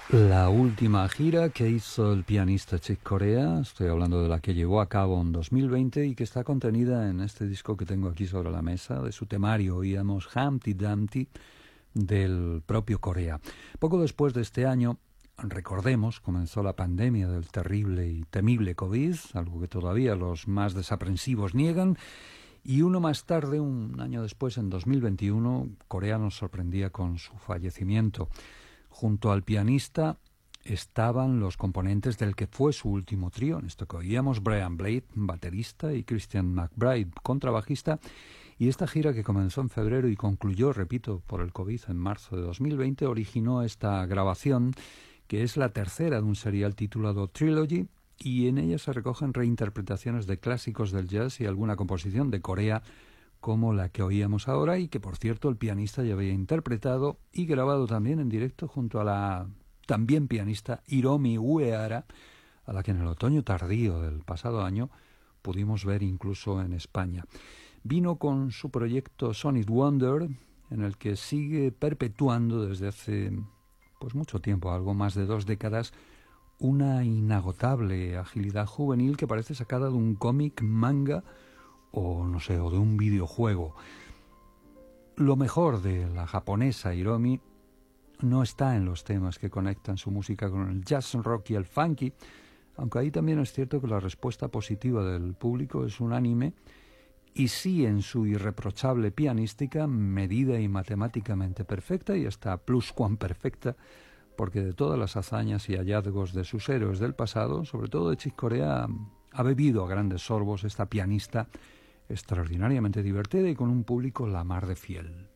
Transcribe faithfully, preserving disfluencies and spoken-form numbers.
La última gira que hizo el pianista Chick Corea, estoy hablando de la que llevó a cabo en dos mil veinte y que está contenida en este disco que tengo aquí sobre la mesa, de su temario, oíamos Humpty Dumpty del propio Corea. Poco después de este año, recordemos, comenzó la pandemia del terrible y temible COVID, algo que todavía los más desaprensivos niegan, y uno más tarde, un año después, en dos mil veintiuno, Corea nos sorprendía con su fallecimiento. Junto al pianista estaban los componentes del que fue su último trío, en esto que oíamos, Brian Blade, baterista, y Christian McBride, contrabajista, y esta gira que comenzó en febrero y concluyó, repito, por el COVID en marzo de dos mil veinte, originó esta grabación, que es la tercera de un serial titulado Trilogy, y en ella se recogen reinterpretaciones de clásicos del jazz y alguna composición de Corea, como la que oíamos ahora y que, por cierto, el pianista ya había interpretado y grabado también en directo junto a la también pianista Hiromi Uehara, a la que en el otoño tardío del pasado año pudimos ver incluso en España. Vino con su proyecto Sonic Wonder, en el que sigue perpetuando desde hace pues mucho tiempo, algo más de dos décadas, una inagotable agilidad juvenil que parece sacada de un cómic, manga o no sé, o de un videojuego. Lo mejor de la japonesa Hiromi no está en los temas que conectan su música con el jazz rock y el funky, aunque ahí también es cierto que la respuesta positiva del público es unánime, y sí en su irreprochable pianística, medida y matemáticamente perfecta, y hasta pluscuamperfecta, porque de todas las hazañas y hallazgos de sus héroes del pasado, sobre todo de Chick Corea, ha bebido a grandes sorbos esta pianista extraordinariamente divertida y con un público la mar de fiel.